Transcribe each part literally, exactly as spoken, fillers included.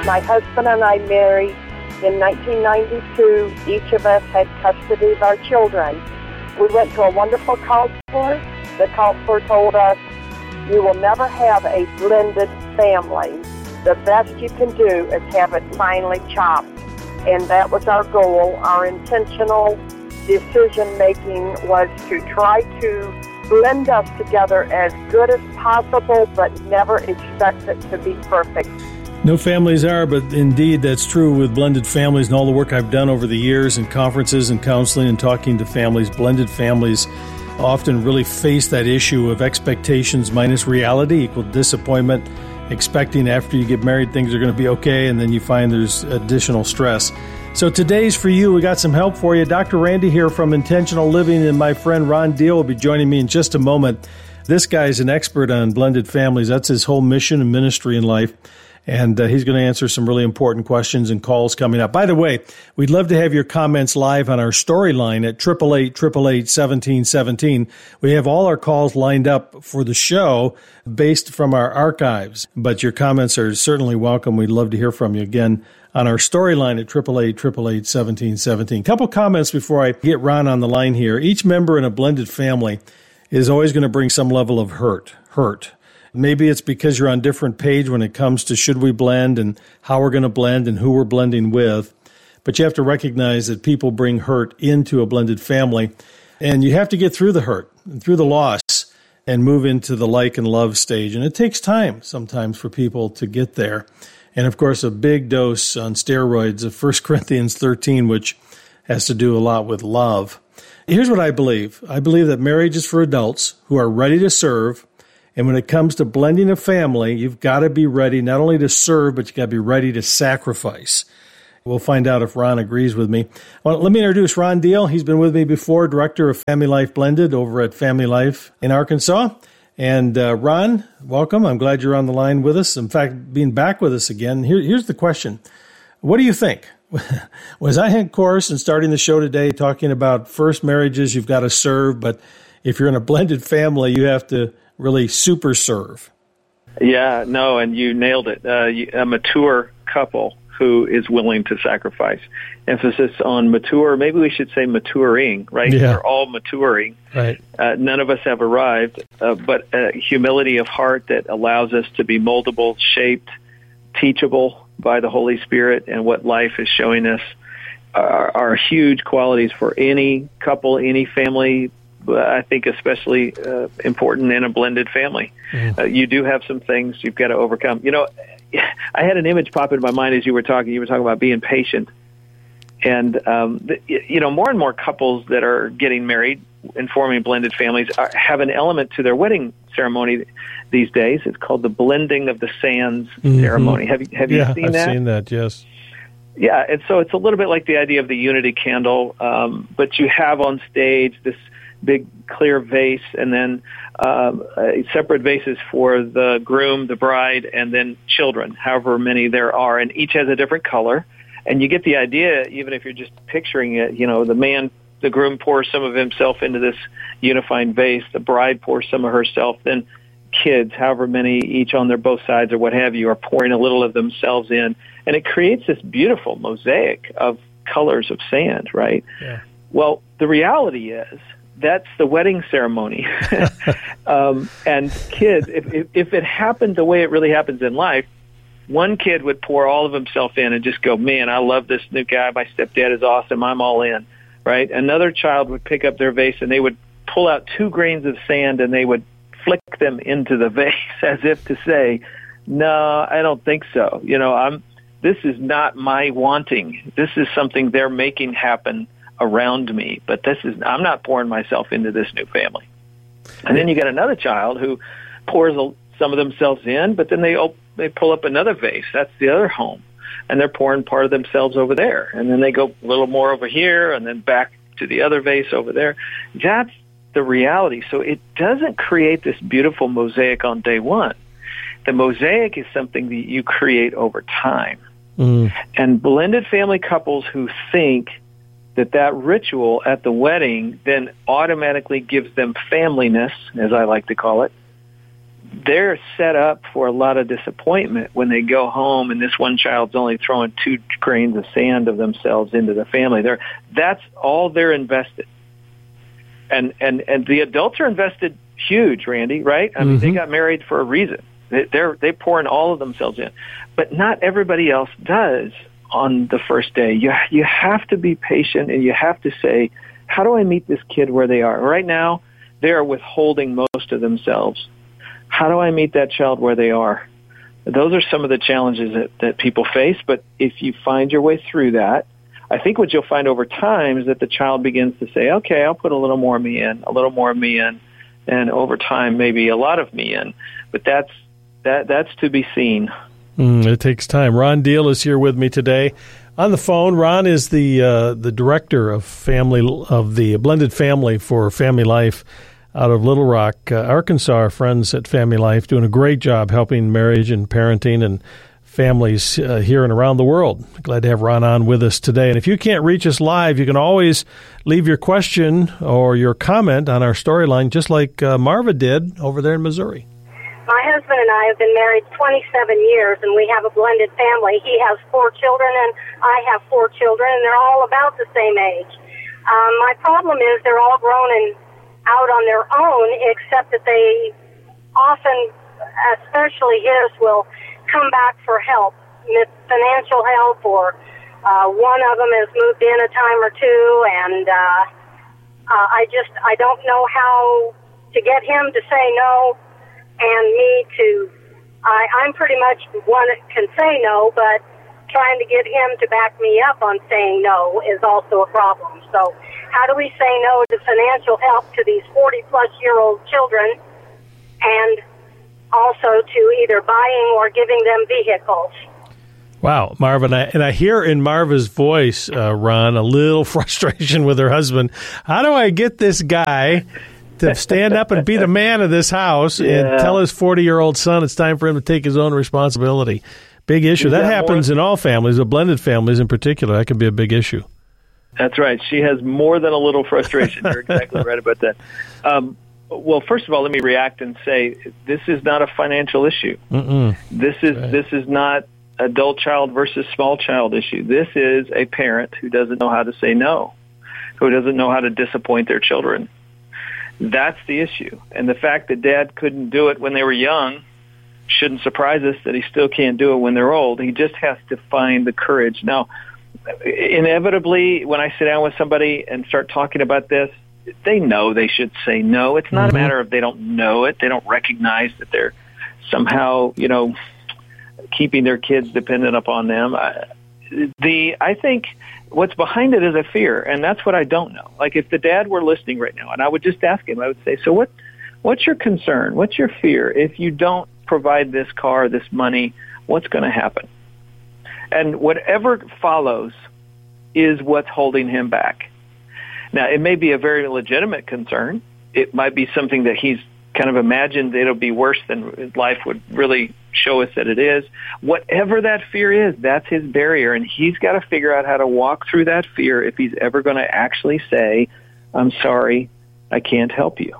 My husband and I married in nineteen ninety-two. Each of us had custody of our children. We went to a wonderful counselor. The counselor told us, you will never have a blended family. The best you can do is have it finely chopped. And that was our goal. Our intentional decision-making was to try to blend us together as good as possible, but never expect it to be perfect. No families are, but indeed that's true with blended families and all the work I've done over the years in conferences and counseling and talking to families. Blended families often really face that issue of expectations minus reality equal disappointment, expecting after you get married things are going to be okay, and then you find there's additional stress. So today's for you. We got some help for you. Doctor Randy here from Intentional Living, and my friend Ron Deal will be joining me in just a moment. This guy's an expert on blended families. That's his whole mission and ministry in life. And uh, he's going to answer some really important questions and calls coming up. By the way, we'd love to have your comments live on our storyline at eight eight eight, eight eight eight, one seven one seven. We have all our calls lined up for the show based from our archives, but your comments are certainly welcome. We'd love to hear from you again on our storyline at eight eight eight, eight eight eight, one seven one seven. Couple comments before I get Ron on the line here. Each member in a blended family is always going to bring some level of hurt, hurt. Maybe it's because you're on different page when it comes to should we blend and how we're going to blend and who we're blending with. But you have to recognize that people bring hurt into a blended family, and you have to get through the hurt and through the loss and move into the like and love stage. And it takes time sometimes for people to get there. And, of course, a big dose on steroids of First Corinthians thirteen, which has to do a lot with love. Here's what I believe. I believe that marriage is for adults who are ready to serve. And when it comes to blending a family, you've got to be ready not only to serve, but you've got to be ready to sacrifice. We'll find out if Ron agrees with me. Well, let me introduce Ron Deal. He's been with me before, Director of Family Life Blended over at Family Life in Arkansas. And uh, Ron, welcome. I'm glad you're on the line with us. In fact, being back with us again. Here, here's the question. What do you think? Was I in course in starting the show today talking about first marriages, you've got to serve, but if you're in a blended family, you have to really super serve? Yeah, no, and you nailed it. Uh, a mature couple who is willing to sacrifice. Emphasis on mature. Maybe we should say maturing, right? Yeah. We're all maturing. Right. Uh, none of us have arrived, uh, but uh, humility of heart that allows us to be moldable, shaped, teachable by the Holy Spirit and what life is showing us are, are huge qualities for any couple, any family. I think especially uh, important in a blended family. Mm. Uh, you do have some things you've got to overcome. You know, I had an image pop into my mind as you were talking. You were talking about being patient. And, um, the, you know, more and more couples that are getting married and forming blended families are, have an element to their wedding ceremony these days. It's called the blending of the sands mm-hmm. ceremony. Have you, have yeah, you seen I've that? I've seen that, yes. Yeah, and so it's a little bit like the idea of the unity candle, um, but you have on stage this big clear vase, and then uh, separate vases for the groom, the bride, and then children, however many there are, and each has a different color. And you get the idea, even if you're just picturing it, you know, the man, the groom pours some of himself into this unifying vase, the bride pours some of herself, then kids, however many each on their both sides or what have you, are pouring a little of themselves in. And it creates this beautiful mosaic of colors of sand, right? Yeah. Well, the reality is, that's the wedding ceremony. um, and kids, if, if, if it happened the way it really happens in life, one kid would pour all of himself in and just go, man, I love this new guy. My stepdad is awesome. I'm all in, right? Another child would pick up their vase and they would pull out two grains of sand and they would flick them into the vase as if to say, no, I don't think so. You know, I'm, this is not my wanting. This is something they're making happen around me, but this is, I'm not pouring myself into this new family. And then you got another child who pours a, some of themselves in, but then they op- they pull up another vase. That's the other home. And they're pouring part of themselves over there. And then they go a little more over here and then back to the other vase over there. That's the reality. So it doesn't create this beautiful mosaic on day one. The mosaic is something that you create over time. Mm. And blended family couples who think that that ritual at the wedding then automatically gives them familyness, as I like to call it, they're set up for a lot of disappointment when they go home and this one child's only throwing two grains of sand of themselves into the family. They're, that's all they're invested. And, and, and the adults are invested huge, Randy, right? I mean, mm-hmm. they got married for a reason. They, they're, they pouring all of themselves in. But not everybody else does on the first day. You, you have to be patient, and you have to say, how do I meet this kid where they are? Right now, they are withholding most of themselves. How do I meet that child where they are? Those are some of the challenges that, that people face, but if you find your way through that, I think what you'll find over time is that the child begins to say, okay, I'll put a little more of me in, a little more of me in, and over time, maybe a lot of me in. But that's that that's to be seen. Mm, it takes time. Ron Deal is here with me today on the phone. Ron is the uh, the director of family of the Blended Family for Family Life out of Little Rock, uh, Arkansas. Our friends at Family Life doing a great job helping marriage and parenting and families uh, here and around the world. Glad to have Ron on with us today. And if you can't reach us live, you can always leave your question or your comment on our storyline, just like uh, Marva did over there in Missouri. My husband and I have been married twenty-seven years, and we have a blended family. He has four children, and I have four children, and they're all about the same age. Um, my problem is they're all grown and out on their own, except that they often, especially his, will come back for help, financial help, or uh, one of them has moved in a time or two, and uh, uh, I just, I don't know how to get him to say no, and me to, I, I'm pretty much one that can say no, but trying to get him to back me up on saying no is also a problem. So how do we say no to financial help to these forty-plus-year-old children, and also to either buying or giving them vehicles? Wow, Marva, and I, and I hear in Marva's voice, uh, Ron, a little frustration with her husband. How do I get this guy to stand up and be the man of this house yeah. and tell his forty-year-old son it's time for him to take his own responsibility? Big issue. That happens in all families, but blended families in particular. That can be a big issue. That's right. She has more than a little frustration. You're exactly right about that. Um, well, first of all, let me react and say this is not a financial issue. Mm-mm. This is right. This is not adult child versus small child issue. This is a parent who doesn't know how to say no, who doesn't know how to disappoint their children. That's the issue. And the fact that dad couldn't do it when they were young shouldn't surprise us that he still can't do it when they're old. He just has to find the courage. Now, inevitably, when I sit down with somebody and start talking about this, they know they should say no. It's not mm-hmm. a matter of they don't know it. They don't recognize that they're somehow, you know, keeping their kids dependent upon them. I, the I think what's behind it is a fear, and that's what I don't know. Like if the dad were listening right now, and I would just ask him, I would say, so what? What's your concern? What's your fear? If you don't provide this car, this money, what's going to happen? And whatever follows is what's holding him back. Now, it may be a very legitimate concern. It might be something that he's kind of imagined it'll be worse than life would really show us that it is. Whatever that fear is, that's his barrier, and he's got to figure out how to walk through that fear if he's ever going to actually say, I'm sorry, I can't help you.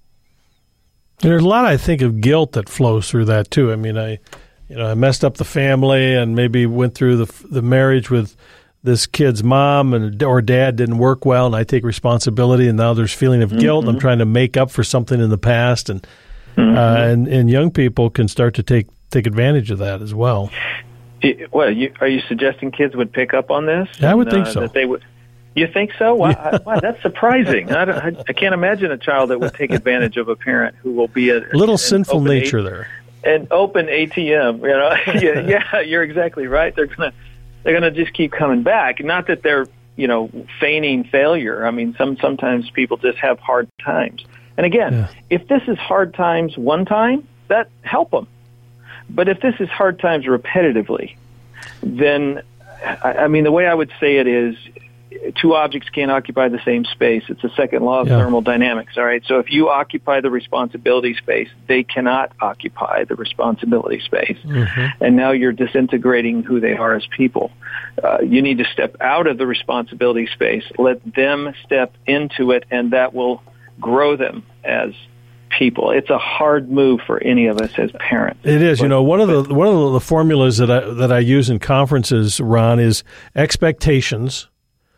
There's a lot, I think, of guilt that flows through that, too. I mean, I you know, I messed up the family and maybe went through the the marriage with this kid's mom and or dad didn't work well, and I take responsibility, and now there's feeling of guilt. Mm-hmm. I'm trying to make up for something in the past, and mm-hmm. uh, and, and young people can start to take, take advantage of that as well. It, well, you, are you suggesting kids would pick up on this? Yeah, I would and, think uh, so. That they would. You think so? Wow, yeah. I, wow that's surprising. I, don't, I, I can't imagine a child that would take advantage of a parent who will be a little sinful nature a, there. An open A T M, you know. yeah, yeah, you're exactly right. They're gonna they're gonna just keep coming back. Not that they're you know feigning failure. I mean, some sometimes people just have hard times. And again, yeah. if this is hard times one time, that help them. But if this is hard times repetitively, then I, I mean, the way I would say it is, two objects can't occupy the same space. It's the second law of yeah. thermodynamics, all right? So if you occupy the responsibility space, they cannot occupy the responsibility space. Mm-hmm. And now you're disintegrating who they are as people. Uh, you need to step out of the responsibility space, let them step into it, and that will grow them as people. It's a hard move for any of us as parents. It is. But, you know, one of the one of the formulas that I that I use in conferences, Ron, is expectations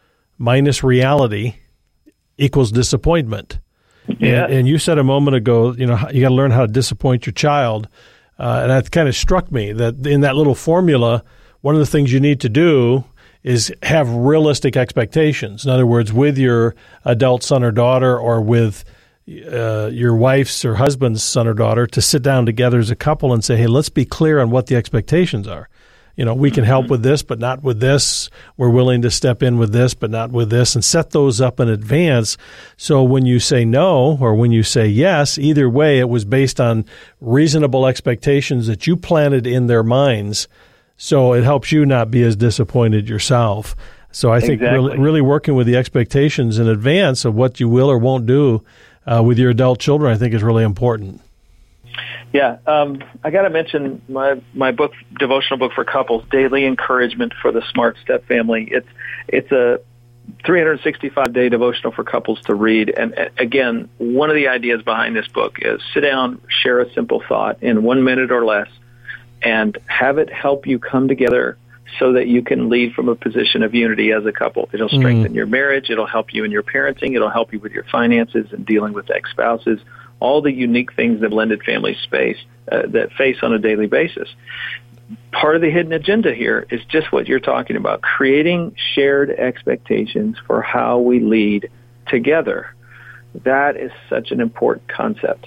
minus reality equals disappointment. Yeah. And, and you said a moment ago, you know, you got to learn how to disappoint your child, uh, and that kind of struck me that in that little formula, one of the things you need to do is have realistic expectations. In other words, with your adult son or daughter, or with uh, your wife's or husband's son or daughter, to sit down together as a couple and say, hey, let's be clear on what the expectations are. You know, we can help with this, but not with this. We're willing to step in with this, but not with this, and set those up in advance. So when you say no or when you say yes, either way, it was based on reasonable expectations that you planted in their minds. So it helps you not be as disappointed yourself. So I think exactly. really, really working with the expectations in advance of what you will or won't do uh, with your adult children, I think is really important. Yeah, um, I got to mention my my book, devotional book for couples, Daily Encouragement for the Smart Step Family. It's it's a three hundred sixty-five day devotional for couples to read. And uh, again, one of the ideas behind this book is sit down, share a simple thought in one minute or less, and have it help you come together so that you can lead from a position of unity as a couple. It'll strengthen mm. your marriage. It'll help you in your parenting. It'll help you with your finances and dealing with ex-spouses, all the unique things that blended families face, uh, that face on a daily basis. Part of the hidden agenda here is just what you're talking about, creating shared expectations for how we lead together. That is such an important concept.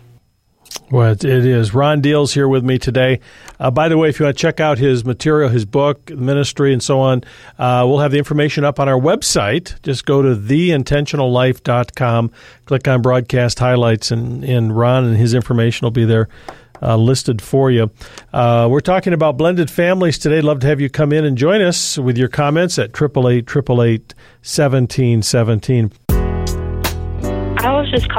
Well, it is. Ron Deal's here with me today. Uh, by the way, if you want to check out his material, his book, ministry, and so on, uh, we'll have the information up on our website. Just go to the intentional life dot com, click on broadcast highlights, and, and Ron and his information will be there uh, listed for you. Uh, we're talking about blended families today. Love to have you come in and join us with your comments at eight eight eight, eight eight eight, one seven one seven. I was just calling